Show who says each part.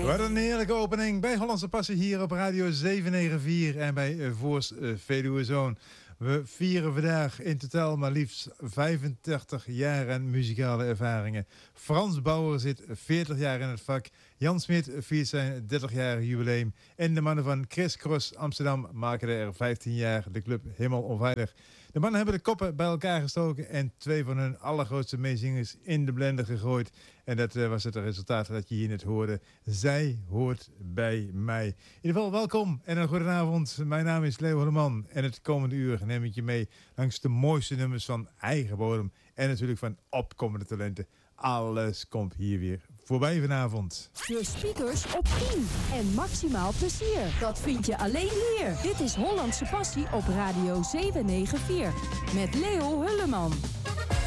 Speaker 1: Wat een heerlijke opening bij Hollandse Passie hier op Radio 794 en bij Voors Veluwe Zoon. We vieren vandaag in totaal maar liefst 85 jaar aan muzikale ervaringen. Frans Bauer zit 40 jaar in het vak. Jan Smit viert zijn 30-jarig jubileum. En de mannen van Criss Cross Amsterdam maken er 15 jaar de club helemaal onveilig. De mannen hebben de koppen bij elkaar gestoken en 2 van hun allergrootste meezingers in de blender gegooid. En dat was het resultaat dat je hier net hoorde. Zij hoort bij mij. In ieder geval welkom en een goedenavond. Mijn naam is Leo Holleman en het komende uur neem ik je mee langs de mooiste nummers van eigen bodem. En natuurlijk van opkomende talenten. Alles komt hier weer voorbij vanavond.
Speaker 2: De speakers op 10 en maximaal plezier. Dat vind je alleen hier. Dit is Hollandse Passie op Radio 794 met Leo Hulleman.